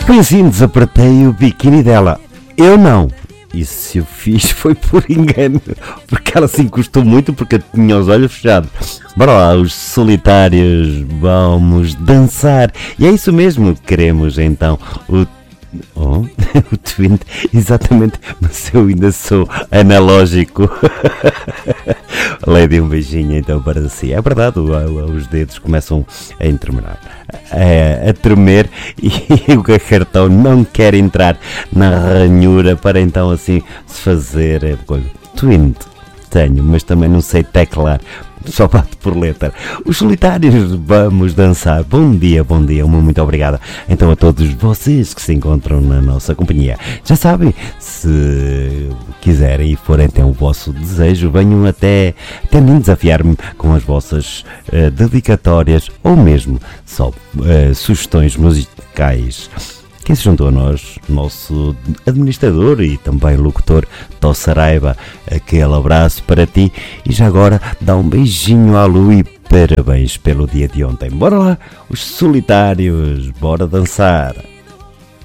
Foi assim, desapertei o biquíni dela. Eu não. E se eu fiz foi por engano, porque ela se encostou muito porque eu tinha os olhos fechados. Bora lá, os solitários, vamos dançar. E é isso mesmo, queremos então o Twint, exatamente, mas eu ainda sou analógico. Lady, um beijinho então para si. É verdade, os dedos começam a entremerar, a tremer e o cartão não quer entrar na ranhura para então assim se fazer Twint. Tenho, mas também não sei teclar. Só bato por letra. Os solitários, vamos dançar. Bom dia, muito obrigada. Então a todos vocês que se encontram na nossa companhia. Já sabem, se quiserem e forem até o vosso desejo, venham até mim desafiar-me com as vossas dedicatórias ou mesmo só sugestões musicais. Quem se juntou a nós, nosso administrador e também locutor, Tó Saraiva, aquele abraço para ti e já agora dá um beijinho à Lu e parabéns pelo dia de ontem. Bora lá, os solitários, bora dançar!